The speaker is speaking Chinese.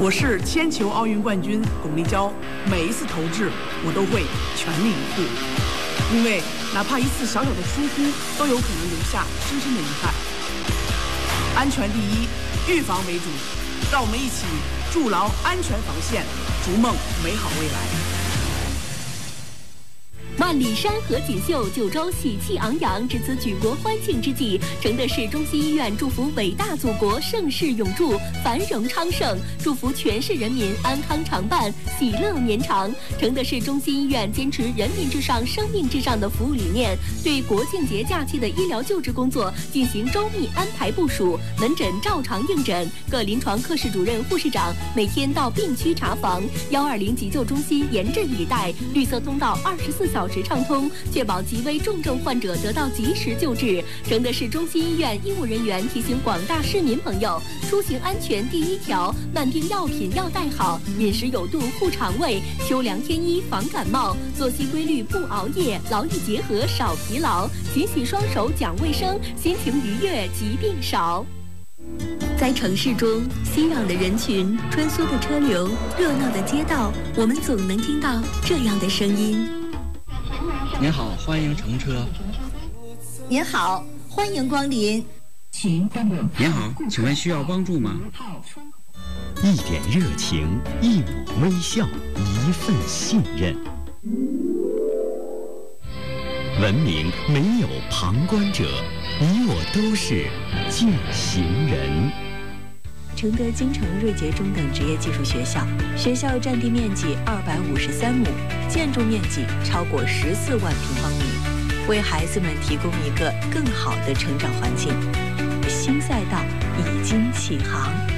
我是铅球奥运冠军巩立姣，每一次投掷我都会全力以赴，因为哪怕一次小小的疏忽，都有可能留下深深的遗憾。安全第一，预防为主，让我们一起筑牢安全防线，逐梦美好未来。 万里山河锦绣，九州喜气昂扬。值此举国欢庆之际，承德市中心医院祝福伟大祖国盛世永驻，繁荣昌盛，祝福全市人民安康常伴，喜乐绵长。承德市中心医院坚持人民至上、生命至上的服务理念，对国庆节假期的医疗救治工作进行周密安排部署，门诊照常应诊，各临床科室主任、护士长每天到病区查房，120急救中心严阵以待，绿色通道24小时畅通，确保极危重症患者得到及时救治。承德市中心医院医务人员提醒广大市民朋友，出行安全第一条，慢病药品要带好，饮食有度护肠胃，秋凉添衣防感冒，作息规律不熬夜，劳逸结合少疲劳，勤洗双手讲卫生，心情愉悦疾病少。在城市中，熙攘的人群、穿梭的车流、热闹的街道，我们总能听到这样的声音。 您好，欢迎乘车。 您好，欢迎光临。 您好，请问需要帮助吗？ 一点热情，一抹微笑，一份信任。文明没有旁观者，你我都是践行人。 承德金城瑞杰中等职业技术学校，学校占地面积253亩，建筑面积超过14万平方米，为孩子们提供一个更好的成长环境。新赛道已经启航。